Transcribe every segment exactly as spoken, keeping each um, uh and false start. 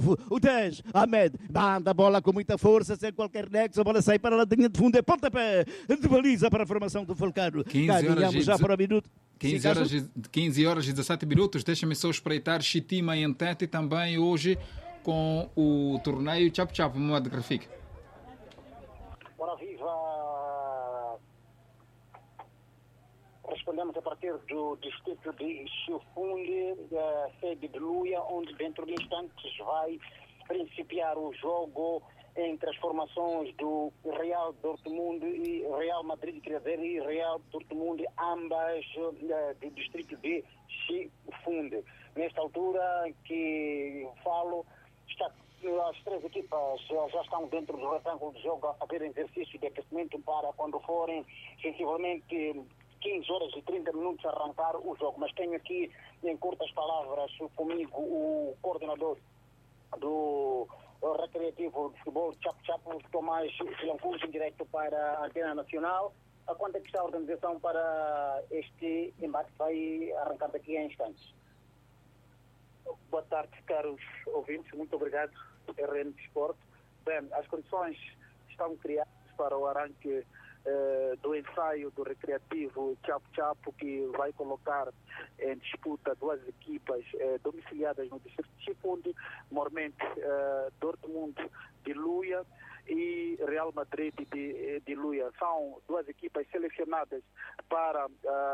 O dez, Ahmed, manda a bola com muita força, sem qualquer nexo, a bola sai para a linha de fundo, é pontapé de baliza para a formação do Vulcano. Caminhamos já para o minuto. quinze horas, quinze horas e dezassete minutos, deixa-me só espreitar Chitima em Tete também hoje com o torneio Chap Chap, Moado Grafik. Ora viva! Respondemos a partir do distrito de Chifunde, da sede de Luia, onde dentro de instantes vai principiar o jogo entre as formações do Real Dortmund e Real Madrid, quer dizer, e Real Dortmund, ambas uh, do distrito de Chifunde. Nesta altura que falo, está, as três equipas já, já estão dentro do retângulo de jogo a fazer exercício de aquecimento para quando forem sensivelmente quinze horas e trinta minutos arrancar o jogo. Mas tenho aqui em curtas palavras comigo o coordenador do Recreativo de Futebol Chap Chap, Tomás Silancuso, em direto para a Antena Nacional. A quanto é que está a organização para este embate que vai arrancar daqui a instantes? Boa tarde, caros ouvintes. Muito obrigado, R N Desporto. Bem, as condições estão criadas para o arranque Uh, do ensaio do Recreativo Chap Chap, que vai colocar em disputa duas equipas uh, domiciliadas no distrito de Chifunde, mormente uh, Dortmund de Luia e Real Madrid de, de Luia. São duas equipas selecionadas para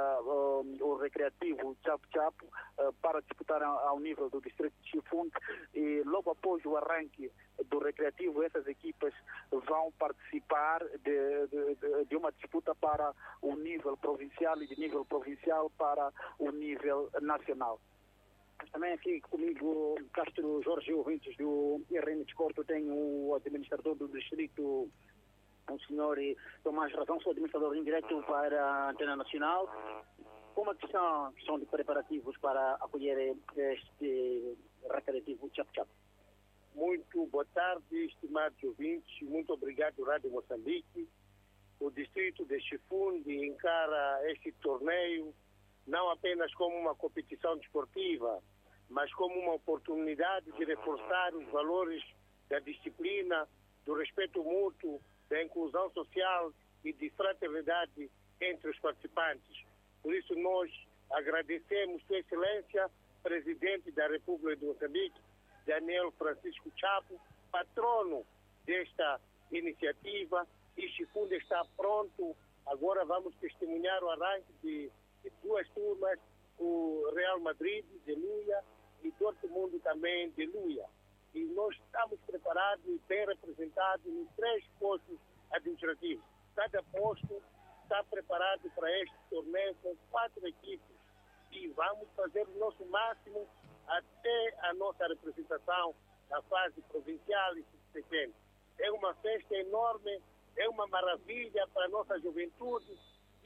uh, um, o Recreativo Chap Chap uh, para disputar ao nível do distrito de Chifunde, e logo após o arranque do Recreativo, essas equipas vão participar de, de, de uma disputa para o nível provincial e de nível provincial para o nível nacional. Também aqui comigo, Castro Jorge, ouvintes do R N Desporto, tenho o administrador do distrito, o senhor Tomás Razão, sou administrador indireto para a Antena Nacional. Como é que são, são de preparativos para acolher este Recreativo Chap Chap? Muito boa tarde, estimados ouvintes. Muito obrigado, Rádio Moçambique. O distrito de Chifunde encara este torneio não apenas como uma competição desportiva, mas como uma oportunidade de reforçar os valores da disciplina, do respeito mútuo, da inclusão social e de fraternidade entre os participantes. Por isso nós agradecemos Sua Excelência, Presidente da República de Moçambique, Daniel Francisco Chapo, patrono desta iniciativa, e Chifunde está pronto. Agora vamos testemunhar o arranque de, de duas turmas, o Real Madrid de Luia e Dortmund também de Luia. E nós estamos preparados e bem representados nos três postos administrativos. Cada posto está preparado para este torneio com quatro equipes, e vamos fazer o nosso máximo até a nossa representação na fase provincial e subsequente. É uma festa enorme, é uma maravilha para a nossa juventude,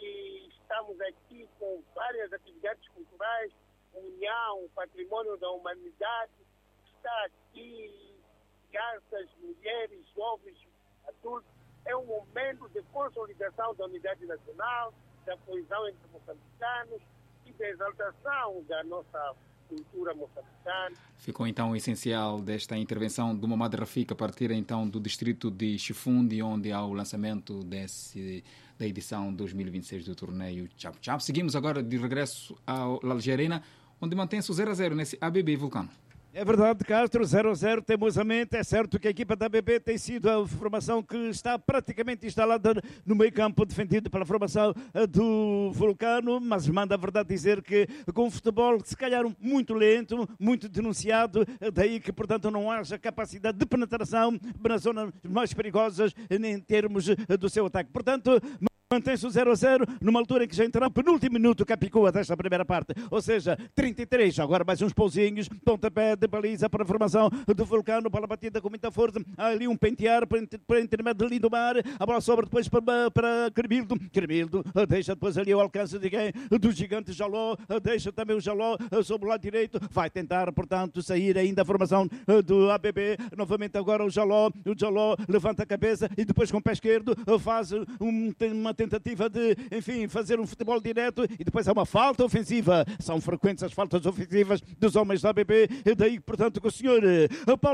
e estamos aqui com várias atividades culturais, união, patrimônio da humanidade, está aqui crianças, mulheres, jovens, adultos. É um momento de consolidação da unidade nacional, da coesão entre moçambicanos e da exaltação da nossa cultura moçambicana. Ficou então o essencial desta intervenção do Mohamed Rafik a partir então do distrito de Chifunde, onde há o lançamento desse, da edição dois mil e vinte e seis do torneio Chap Chap. Seguimos agora de regresso ao Algerina, onde mantém-se o zero a zero nesse A B B Vulcano. É verdade, Castro, zero a zero teimosamente. É certo que a equipa da A B B tem sido a formação que está praticamente instalada no meio campo, defendido pela formação do Vulcano, mas manda a verdade dizer que com o futebol se calhar muito lento, muito denunciado, daí que portanto não haja capacidade de penetração nas zonas mais perigosas em termos do seu ataque. Portanto, mantém-se o zero a zero numa altura em que já entrará o penúltimo minuto Capicua desta primeira parte, ou seja, trinta e três, agora mais uns pousinhos, pontapé de baliza para a formação do Vulcano, para a batida com muita força, há ali um pentear para, para intermédio de Lindomar, a bola sobra depois para, para Cremildo, Cremildo deixa depois ali ao alcance de quem? Do gigante Jaló, deixa também o Jaló sobre o lado direito, vai tentar portanto sair ainda a formação do A B B, novamente agora o Jaló, o Jaló levanta a cabeça e depois com o pé esquerdo faz um, uma tentativa de, enfim, fazer um futebol direto, e depois há uma falta ofensiva. São frequentes as faltas ofensivas dos homens da A B B, e daí, portanto, que o senhor Paulo